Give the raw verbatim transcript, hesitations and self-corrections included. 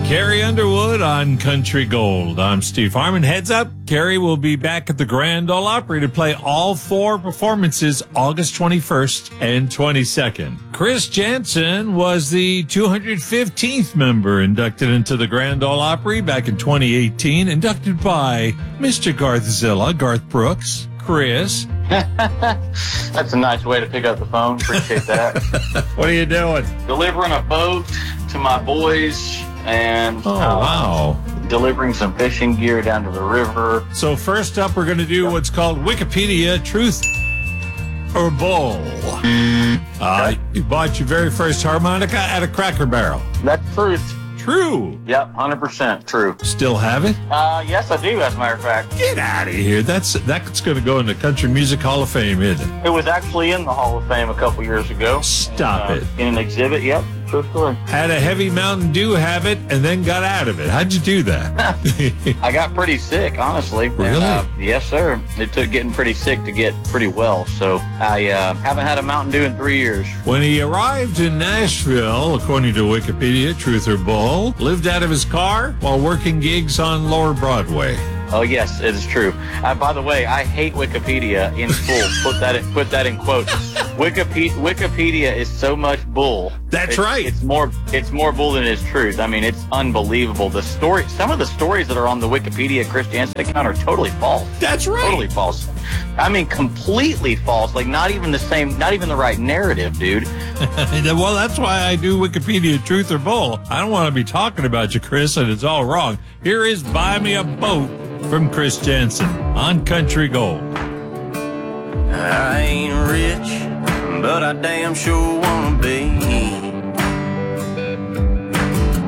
Carrie Underwood on Country Gold. I'm Steve Harmon. Heads up, Carrie will be back at the Grand Ole Opry to play all four performances August twenty-first and twenty-second. Chris Janson was the two hundred fifteenth member inducted into the Grand Ole Opry back in twenty eighteen, inducted by Mister Garthzilla, Garth Brooks. Chris. That's a nice way to pick up the phone. Appreciate that. What are you doing? Delivering a boat to my boys and Oh, uh, wow. delivering some fishing gear down to the river. So first up, we're going to do what's called Wikipedia Truth or Bull. Uh, you bought your very first harmonica at a Cracker Barrel. That's truth. True. Yep, one hundred percent true. Still have it? Uh, yes, I do, as a matter of fact. Get out of here. That's that's going to go in the Country Music Hall of Fame, isn't it? It was actually in the Hall of Fame a couple years ago. Stop uh, it. In an exhibit, yep. True story. Had a heavy Mountain Dew habit and then got out of it. How'd you do that? I got pretty sick, honestly. Really? Uh, yes, sir. It took getting pretty sick to get pretty well. So I uh, haven't had a Mountain Dew in three years. When he arrived in Nashville, according to Wikipedia, Truth or Bull, lived out of his car while working gigs on Lower Broadway. Oh yes, it is true. Uh, by the way, I hate Wikipedia in full. Put that in, put that in quotes. Wikipedia, Wikipedia is so much bull. That's it's, right. It's more it's more bull than it's truth. I mean, it's unbelievable. The story, some of the stories that are on the Wikipedia Chris Janson account are totally false. That's right. Totally false. I mean, completely false. Like not even the same, not even the right narrative, dude. Well, that's why I do Wikipedia Truth or Bull. I don't want to be talking about you, Chris, and it's all wrong. Here is Buy Me a Boat from Chris Janson on Country Gold. I ain't rich, but I damn sure wanna be.